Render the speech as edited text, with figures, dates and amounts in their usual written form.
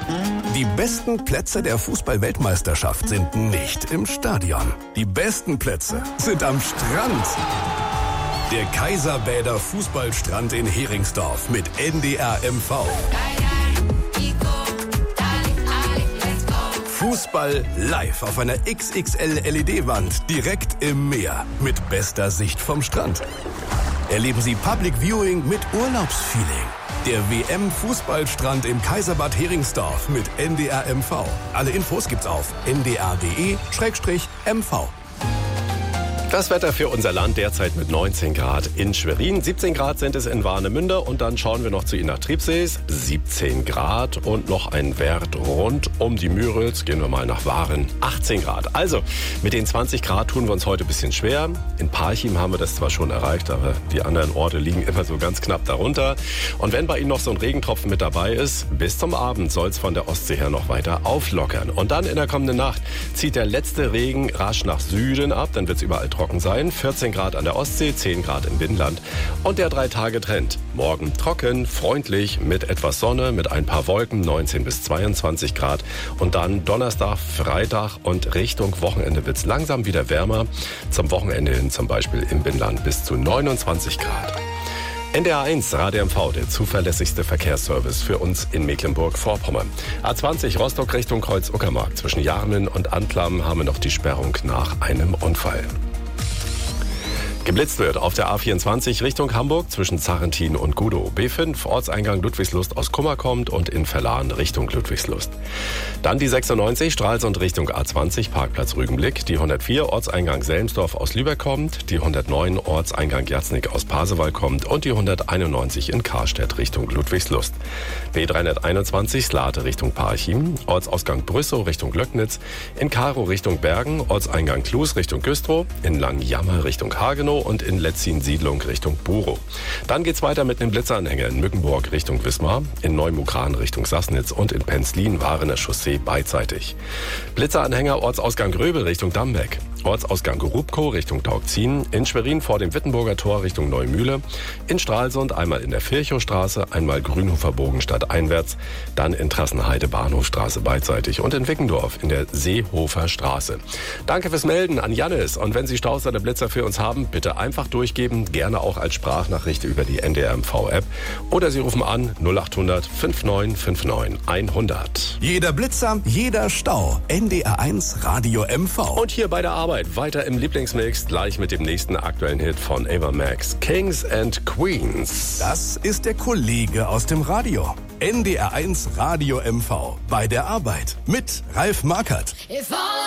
Die besten Plätze der Fußball-Weltmeisterschaft sind nicht im Stadion. Die besten Plätze sind am Strand. Der Kaiserbäder Fußballstrand in Heringsdorf mit NDR MV. Fußball live auf einer XXL LED-Wand direkt im Meer mit bester Sicht vom Strand. Erleben Sie Public Viewing mit Urlaubsfeeling. Der WM-Fußballstrand im Kaiserbad Heringsdorf mit NDR MV. Alle Infos gibt's auf ndr.de/MV. Das Wetter für unser Land derzeit mit 19 Grad in Schwerin, 17 Grad sind es in Warnemünde und dann schauen wir noch zu Ihnen nach Triebsees, 17 Grad und noch ein Wert rund um die Müritz, gehen wir mal nach Waren, 18 Grad. Also mit den 20 Grad tun wir uns heute ein bisschen schwer. In Parchim haben wir das zwar schon erreicht, aber die anderen Orte liegen immer so ganz knapp darunter. Und wenn bei Ihnen noch so ein Regentropfen mit dabei ist, bis zum Abend soll es von der Ostsee her noch weiter auflockern. Und dann in der kommenden Nacht zieht der letzte Regen rasch nach Süden ab, dann wird es überall trocken sein. 14 Grad an der Ostsee, 10 Grad im Binnenland. Und der 3-Tage-Trend. Morgen trocken, freundlich, mit etwas Sonne, mit ein paar Wolken, 19 bis 22 Grad. Und dann Donnerstag, Freitag und Richtung Wochenende wird es langsam wieder wärmer. Zum Wochenende hin zum Beispiel im Binnenland bis zu 29 Grad. NDR 1 Radio MV, der zuverlässigste Verkehrsservice für uns in Mecklenburg-Vorpommern. A20 Rostock Richtung Kreuz-Uckermark. Zwischen Jarmen und Antlam haben wir noch die Sperrung nach einem Unfall. Geblitzt wird auf der A24 Richtung Hamburg zwischen Zarrentin und Gudow. B5 Ortseingang Ludwigslust aus Kummer kommt und in Verlahn Richtung Ludwigslust. Dann die 96 Stralsund Richtung A20 Parkplatz Rügenblick. Die 104 Ortseingang Selmsdorf aus Lübeck kommt. Die 109 Ortseingang Jatznik aus Pasewalk kommt. Und die 191 in Karstedt Richtung Ludwigslust. B321 Slate Richtung Parchim. Ortsausgang Brüssow Richtung Löcknitz. In Karow Richtung Bergen. Ortseingang Klus Richtung Güstrow. In Langjammer Richtung Hagenow. Und in Letzin-Siedlung Richtung Burow. Dann geht's weiter mit einem Blitzeranhänger in Mückenburg Richtung Wismar, in Neumukran Richtung Sassnitz und in Penzlin Warener Chaussee beidseitig. Blitzeranhänger Ortsausgang Gröbel Richtung Dambeck. Ortsausgang Rubkow Richtung Taugzien, in Schwerin vor dem Wittenburger Tor Richtung Neumühle, in Stralsund einmal in der Virchowstraße, einmal Grünhofer Bogen stadteinwärts, dann in Trassenheide Bahnhofstraße beidseitig und in Wickendorf in der Seehofer Straße. Danke fürs Melden an Jannis und wenn Sie Staus oder Blitzer für uns haben, bitte einfach durchgeben, gerne auch als Sprachnachricht über die NDR MV App oder Sie rufen an 0800 5959 100. Jeder Blitzer, jeder Stau. NDR 1 Radio MV. Und hier bei der Arbeit weiter im Lieblingsmix, gleich mit dem nächsten aktuellen Hit von Ava Max, Kings and Queens. Das ist der Kollege aus dem Radio. NDR 1 Radio MV. Bei der Arbeit mit Ralf Markert.